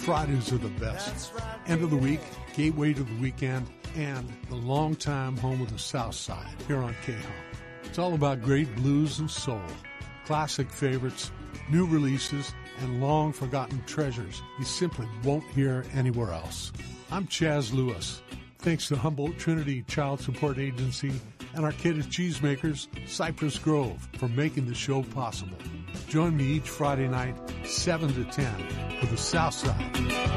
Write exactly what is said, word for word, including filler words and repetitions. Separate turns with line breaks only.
Fridays are the best. End of the week, gateway to the weekend, and the longtime home of the South Side here on K H O P. It's all about great blues and soul, classic favorites, new releases, and long-forgotten treasures you simply won't hear anywhere else. I'm Chaz Lewis. Thanks to Humboldt Trinity Child Support Agency and our kid at Cheesemakers, Cypress Grove, for making the show possible. Join me each Friday night, seven to ten, for the South Side.